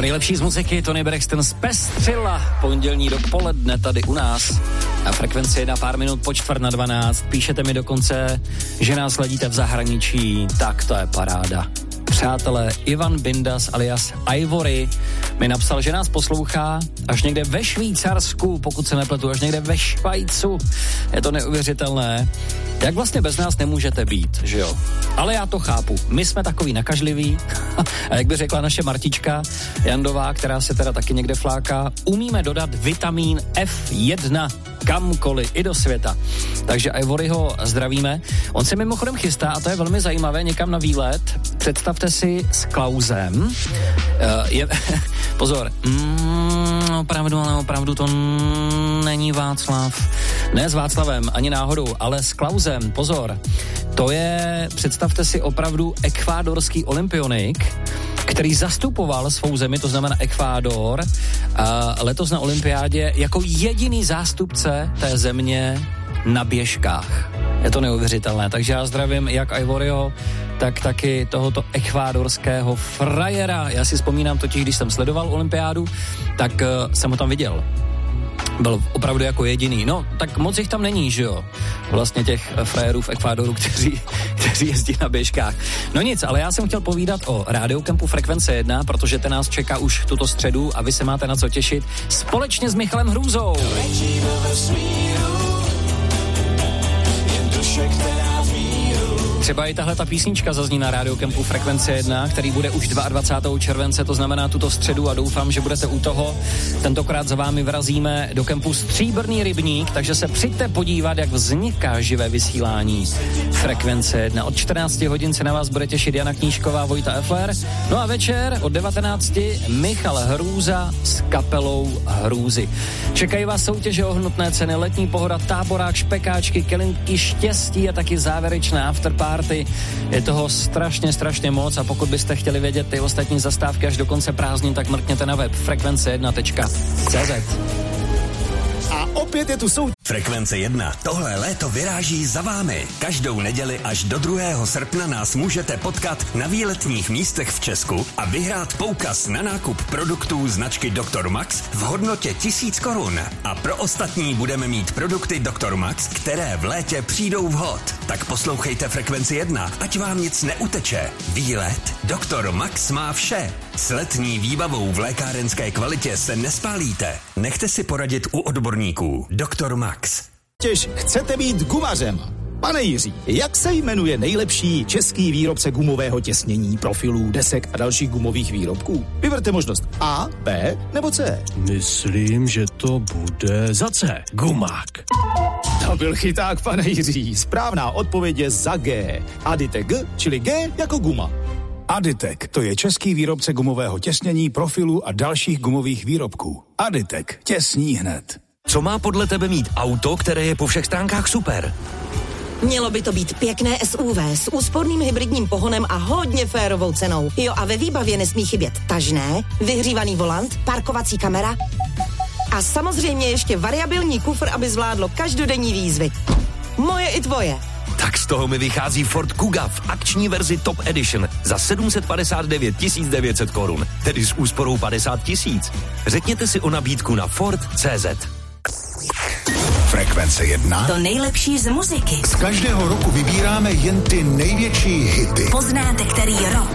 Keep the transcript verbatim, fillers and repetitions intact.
nejlepší z muziky, Tony Braxton zpestřila pondělní dopoledne tady u nás na Frekvenci jedna, pár minut po čtvrt na dvanáct. Píšete mi dokonce, že nás sledíte v zahraničí, tak to je paráda. Přátelé, Ivan Bindas alias Ivory mi napsal, že nás poslouchá až někde ve Švýcarsku, pokud se nepletu, až někde ve Švajcu. Je to neuvěřitelné. Jak vlastně bez nás nemůžete být, že jo? Ale já to chápu. My jsme takový nakažliví a jak by řekla naše Martička Jandová, která se teda taky někde fláká, umíme dodat vitamín F jedna kamkoliv, i do světa. Takže Ivoryho zdravíme. On se mimochodem chystá, a to je velmi zajímavé, někam na výlet. Představte si s Klausem. Uh, je, pozor, mm, opravdu, ale opravdu to není Václav. Ne s Václavem, ani náhodou, ale s Klausem, pozor. To je, představte si, opravdu ekvádorský olympionik, který zastupoval svou zemi, to znamená Ekvádor, a letos na olympiádě jako jediný zástupce té země na běžkách. Je to neuvěřitelné, takže já zdravím jak Ivoryho, tak taky tohoto ekvádorského frajera. Já si vzpomínám totiž, když jsem sledoval olympiádu, tak uh, jsem ho tam viděl. Byl opravdu jako jediný. No, tak moc jich tam není, že jo? Vlastně těch frajerů v Ekvádoru, kteří, kteří jezdí na běžkách. No nic, ale já jsem chtěl povídat o Rádiokempu Frekvence jedna, protože ten nás čeká už tuto středu a vy se máte na co těšit společně s Michalem Hrůzou. Třeba i tahle ta písnička zazní na Rádiokempu Frekvence jedna, který bude už dvacátého druhého července, to znamená tuto středu, a doufám, že budete u toho. Tentokrát za vámi vrazíme do kempu Stříbrný rybník, takže se přijďte podívat, jak vzniká živé vysílání Frekvence jedna. Od čtrnácti hodin se na vás bude těšit Jana Knížková, Vojta Effler. No a večer od devatenácti Michal Hrůza s kapelou Hrůzy. Čekají vás soutěže o hodnotné ceny, letní pohoda, táborák, špekáčky, kelinky štěstí a taky závěrečná afterparty. Je toho strašně, strašně moc a pokud byste chtěli vědět ty ostatní zastávky až do konce prázdnin, tak mrkněte na web frekvence jedna tečka cé zet. A opět je tu soutěž. Frekvence jedna. Tohle léto vyráží za vámi. Každou neděli až do druhého srpna nás můžete potkat na výletních místech v Česku a vyhrát poukaz na nákup produktů značky doktor Max v hodnotě tisíc korun. A pro ostatní budeme mít produkty doktor Max, které v létě přijdou vhod. Tak poslouchejte Frekvenci jedna, ať vám nic neuteče. Výlet doktor Max má vše. S letní výbavou v lékárenské kvalitě se nespálíte. Nechte si poradit u odborníků. doktor Max. Těž chcete být gumařem? Pane Jiří, jak se jmenuje nejlepší český výrobce gumového těsnění, profilů, desek a dalších gumových výrobků? Vyberte možnost A, B nebo C. Myslím, že to bude za C. Gumák. To byl chyták, pane Jiří. Správná odpověď je za G. Aditek G, čili G jako guma. Aditek, to je český výrobce gumového těsnění, profilů a dalších gumových výrobků. Aditek, těsní hned. Co má podle tebe mít auto, které je po všech stránkách super? Mělo by to být pěkné S U V s úsporným hybridním pohonem a hodně férovou cenou. Jo, a ve výbavě nesmí chybět tažné, vyhřívaný volant, parkovací kamera a samozřejmě ještě variabilní kufr, aby zvládlo každodenní výzvy. Moje i tvoje. Tak z toho mi vychází Ford Kuga v akční verzi Top Edition za sedm set padesát devět tisíc devět set korun, tedy s úsporou padesát tisíc. Řekněte si o nabídku na Ford tečka cé zet. Frekvence jedna. To nejlepší z muziky. Z každého roku vybíráme jen ty největší hity. Poznáte, který rok